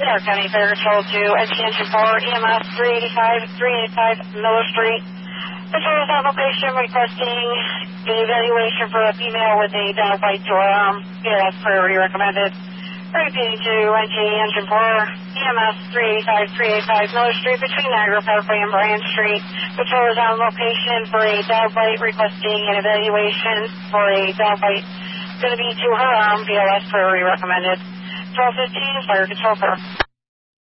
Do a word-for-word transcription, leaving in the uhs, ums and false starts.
Stark County Fire Control to N T Engine four, E M S three eighty-five, three eighty-five Miller Street. Patrol is on location requesting the evaluation for a female with a dog bite to her arm. Yes, priority recommended. Repeating to N T Engine four, E M S three eighty-five, three eighty-five Miller Street between Niagara Parkway and Bryan Street. Patrol is on location for a dog bite requesting an evaluation for a dog bite going to be to her arm. B L S priority recommended. twelve fifteen Fire Control Car.